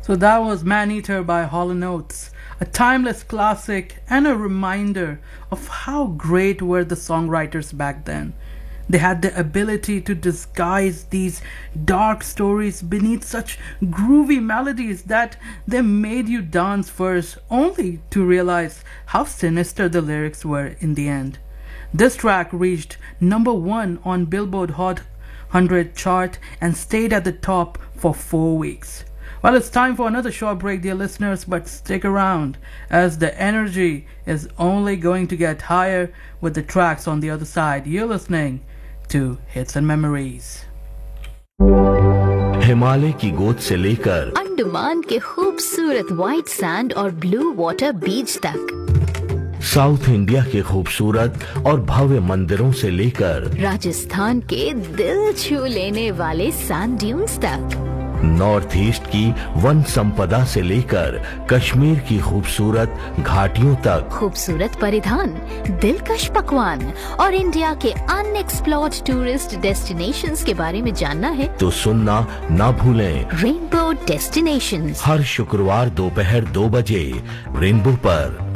So that was Man Eater by Hall & Oates, a timeless classic and a reminder of how great were the songwriters back then. They had the ability to disguise these dark stories beneath such groovy melodies that they made you dance first, only to realize how sinister the lyrics were in the end. This track reached number 1 on Billboard Hot 100 chart and stayed at the top for 4 weeks. Well, it's time for another short break, dear listeners, but stick around as the energy is only going to get higher with the tracks on the other side. You're listening to Hits and Memories. Himalaya की गोद से लेकर अंडमान के खूबसूरत white sand और blue water बीच तक, south India के खूबसूरत और भव्य मंदिरों से लेकर राजस्थान के दिल छू लेने वाले सैंड ड्यून्स तक, नॉर्थ ईस्ट की वन संपदा से लेकर कश्मीर की खूबसूरत घाटियों तक, खूबसूरत परिधान, दिलकश पकवान और इंडिया के अनएक्सप्लोर्ड टूरिस्ट डेस्टिनेशंस के बारे में जानना है तो सुनना ना भूलें रेनबो डेस्टिनेशंस, हर शुक्रवार दोपहर 2 बजे रेनबो पर।